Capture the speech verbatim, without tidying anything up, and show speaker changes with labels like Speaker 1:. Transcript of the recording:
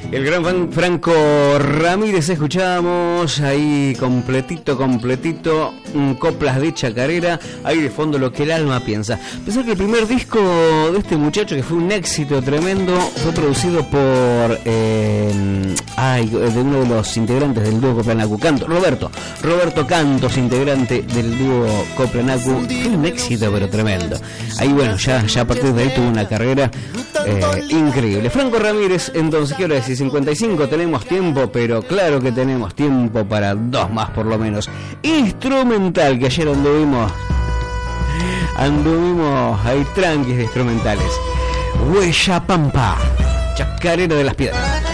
Speaker 1: El gran Franco Ramírez escuchábamos ahí completito, completito, coplas de chacarera, ahí de fondo lo que el alma piensa. Pensar que el primer disco de este muchacho, que fue un éxito tremendo, fue producido por eh, ay, de uno de los integrantes del dúo Coplanacu, Canto, Roberto, Roberto Cantos, integrante del dúo Coplanacu. Fue un éxito pero tremendo. Ahí bueno, ya, ya a partir de ahí tuvo una carrera eh, increíble. Franco Ramírez, entonces, ¿qué hora es? cincuenta y cinco, tenemos tiempo, pero claro que tenemos tiempo para dos más por lo menos. Instrumental, que ayer anduvimos anduvimos ahí tranquis de instrumentales. Huella Pampa, Chacarera de las Piedras.